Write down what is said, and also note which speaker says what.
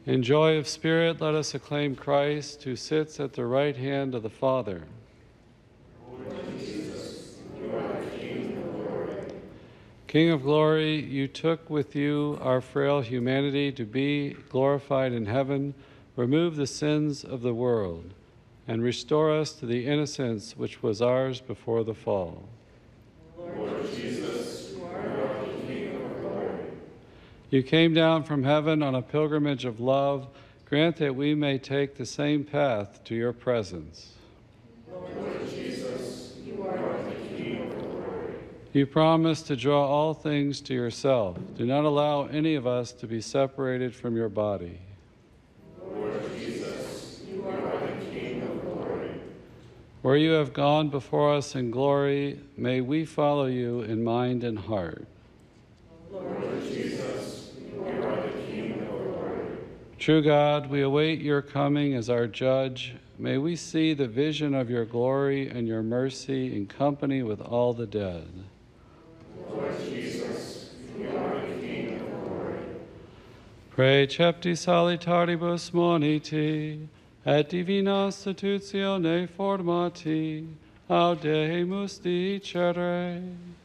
Speaker 1: In joy of spirit, let us acclaim Christ, who sits at the right hand of the Father.
Speaker 2: Lord Jesus, you are the King of glory.
Speaker 1: King of glory, you took with you our frail humanity to be glorified in heaven. Remove the sins of the world and restore us to the innocence which was ours before the fall.
Speaker 2: Lord Jesus, you are the King of glory.
Speaker 1: You came down from heaven on a pilgrimage of love. Grant that we may take the same path to your presence.
Speaker 2: Lord Jesus, you are the King of glory.
Speaker 1: You promise to draw all things to yourself. Do not allow any of us to be separated from your body.
Speaker 2: Lord Jesus, you are the King of glory.
Speaker 1: Where you have gone before us in glory, may we follow you in mind and heart.
Speaker 2: Lord Jesus, you are the King of glory.
Speaker 1: True God, we await your coming as our judge. May we see the vision of your glory and your mercy in company with all the dead.
Speaker 2: Lord Jesus, you are the King of glory.
Speaker 1: Precepti salitaribus moniti, et divina institutione formati, audemus dicere.